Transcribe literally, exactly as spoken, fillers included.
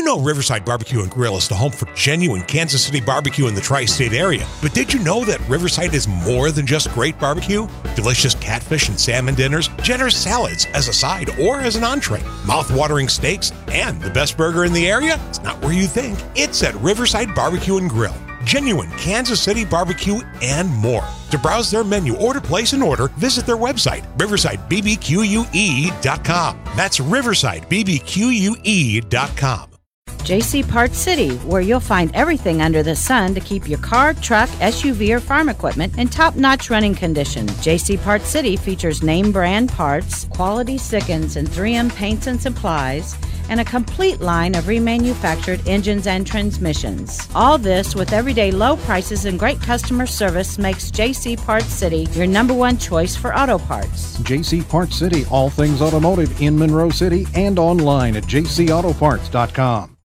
know Riverside Barbecue and Grill is the home for genuine Kansas City barbecue in the tri-state area. But did you know that Riverside is more than just great barbecue? Delicious catfish and salmon dinners, generous salads as a side or as an entree, mouth-watering steaks, and the best burger in the area? It's not where you think. It's at Riverside Barbecue and Grill. Genuine Kansas City barbecue and more. To browse their menu or to place an order, visit their website, riverside b b q u e dot com. That's riverside b b q u e dot com. J C Parts City, where you'll find everything under the sun to keep your car, truck, S U V, or farm equipment in top-notch running condition. J C Parts City features name brand parts, quality stick-ins, and three M paints and supplies, and a complete line of remanufactured engines and transmissions. All this with everyday low prices and great customer service makes J C Parts City your number one choice for auto parts. J C Parts City, all things automotive in Monroe City and online at j c auto parts dot com.